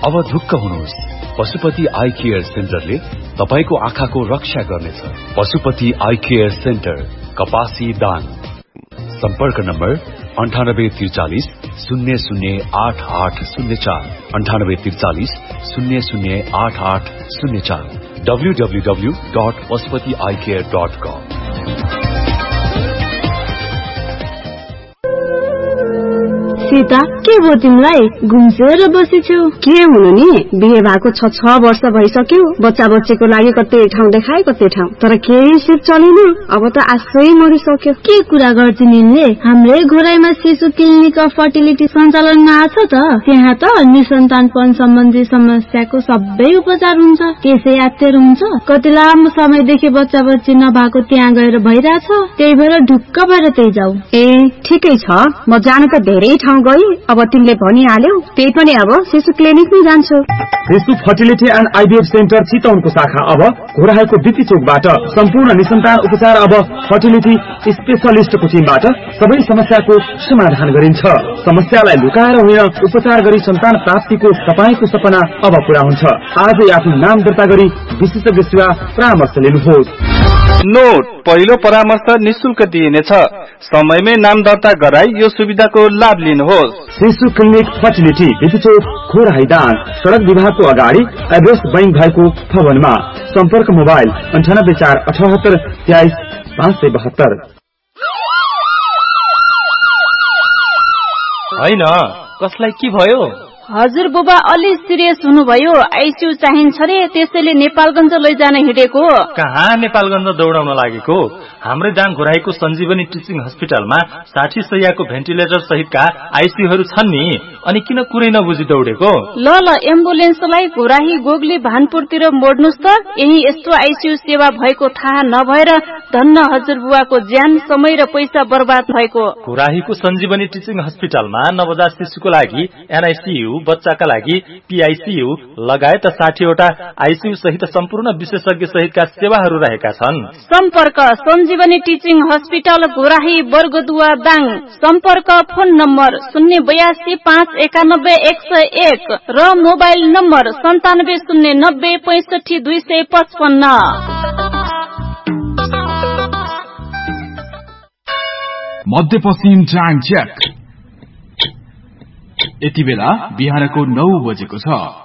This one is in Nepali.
अब ढुक्क हुनुहोस्, पशुपति आई केयर सेन्टरले तपाईको आँखाको रक्षा गर्नेछ। पशुपति आई केयर सेन्टर, कपासी दाङ। सम्पर्क नम्बर 9843 008804 9843 008804 www.pashupatieyecare.com। सीता, के भयो तिमीलाई? घुम्सेर बसेछौ? के हुनु नि, बिहे भएको 6 वर्ष भइसक्यो। बच्चा बच्चीको लागि कतै ठाउँ देखाए कतै ठाउँ, तर केही सिप चलेन। अब त आशै मरिसक्यो। के कुरा गर्छ निले? हाम्रै घोराइमा शिशु क्लिनिक अफ फर्टिलिटी सञ्चालनमा आछ त। त्यहाँ त निसन्तानपन सम्बन्धी समस्याको सबै उपचार हुन्छ। त्यसै यात्तेर हुन्छ। कति लामो समयदेखि बच्चा बच्ची नभएको त्यहाँ गएर भइरहेछ। त्यही भएर ढुक्क भएर त्यही जाऊ। ए ठिकै छ, म जान त धेरै ठाउँ गई। अब तिमीले भनिहाल्यौ, त्यही पनि अब शिशु क्लिनिकमै जान्छु। शिशु फर्टिलिटी एन्ड आइभीएफ सेन्टर चितवनको शाखा अब घोराइको बिपी चोकबाट सम्पूर्ण निसन्तान उपचार अब फर्टिलिटी स्पेशलिस्टको टिमबाट सबै समस्याको समाधान गरिन्छ। समस्यालाई लुकाएर होइन, उपचार गरी सन्तान प्राप्तिको तपाईको सपना अब पूरा हुन्छ। आजै आफ्नो नाम दर्ता गरी विशेषज्ञ सेवा परामर्श लिनुहोस्। नोट, पहिलो परामर्श निशुल्क दिइनेछ। समयमै नाम दर्ता गराई यो सुविधाको लाभ लिनुहोस्। शिशु क्लिनिक फर्टिलिटी बिपीचोक खोराइदाङ, सड़क विभागको अगाडि एड्रेस बैंक भएको भवनमा। सम्पर्क मोबाइल 98478 23 572। हैन, कसलाई के भयो? हजुर बुबा अलि सिरियस हुनुभयो, आइसियु चाहिन्छ रे, त्यसैले नेपालगञ्ज लैजान हिँडेको। कहाँ नेपालगञ्ज दौडाउन लागेको? हाम्रै दाङ घोराइको सञ्जीवनी टिचिङ हस्पिटलमा 60 शैय्याको भेन्टिलेटर सहितका आइसियुहरू छन् नि, अनि किन कुरै नबुझी दौडेको? ल एम्बुलेन्सलाई घोराही गोगली भानपुरतिर मोड्नुस् त। यही यस्तो आइसियु सेवा भएको थाहा नभएर धन्न हजुर बुवाको ज्यान, समय र पैसा बर्बाद भएको। घोराहीको सञ्जीवनी टिचिङ हस्पिटलमा नवजात शिशुको लागि एनआइसियु, बच्चाका लागि पीआईसीयू लगायत 60 वटा आइसियु सहित सम्पूर्ण विशेषज्ञ सहितका सेवाहरू रहेका छन्। सम्पर्क सञ्जीवनी टिचिङ हस्पिटल घोराही बर्गदुवा दाङ। सम्पर्क फोन नम्बर 082 591 101 र मोबाइल नम्बर 9709 65 255। मध्यपश्चिम टाइम चेक। यति बेला बिहानको 9 बजेको छ।